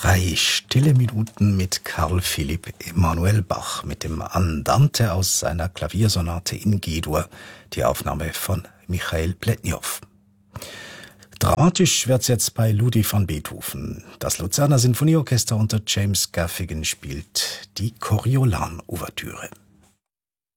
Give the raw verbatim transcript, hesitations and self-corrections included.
Drei stille Minuten mit Carl Philipp Emanuel Bach mit dem Andante aus seiner Klaviersonate in G-Dur, die Aufnahme von Michael Pletniow. Dramatisch wird's jetzt bei Ludwig van Beethoven. Das Luzerner Sinfonieorchester unter James Gaffigan spielt die Coriolan-Ouvertüre.